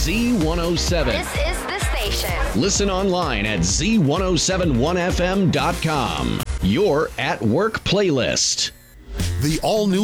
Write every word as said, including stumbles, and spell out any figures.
Z one oh seven. This is the station. Listen online at Z ten seventy-one F M dot com. Your at work playlist. The all-new